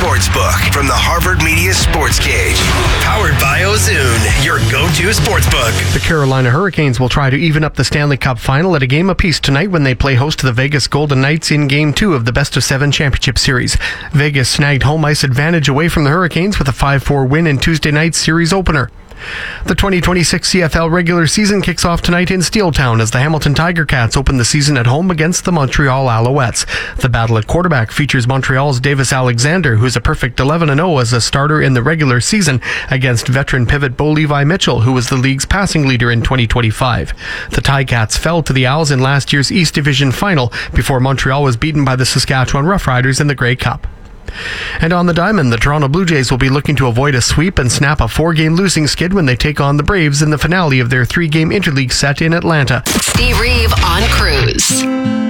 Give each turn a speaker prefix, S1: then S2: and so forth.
S1: Sportsbook from the Harvard Media Sports Cage. Powered by Ozoon, your go-to sportsbook.
S2: The Carolina Hurricanes will try to even up the Stanley Cup final at a game apiece tonight when they play host to the Vegas Golden Knights in Game 2 of the best-of-7 championship series. Vegas snagged home ice advantage away from the Hurricanes with a 5-4 win in Tuesday night's series opener. The 2026 CFL regular season kicks off tonight in Steeltown as the Hamilton Tiger Cats open the season at home against the Montreal Alouettes. The battle at quarterback features Montreal's Davis Alexander, who's a perfect 11-0 as a starter in the regular season against veteran pivot Bo Levi Mitchell, who was the league's passing leader in 2025. The Ticats fell to the Owls in last year's East Division final before Montreal was beaten by the Saskatchewan Roughriders in the Grey Cup. And on the diamond, the Toronto Blue Jays will be looking to avoid a sweep and snap a 4-game losing skid when they take on the Braves in the finale of their 3-game interleague set in Atlanta.
S3: Steve Reeve on Cruise.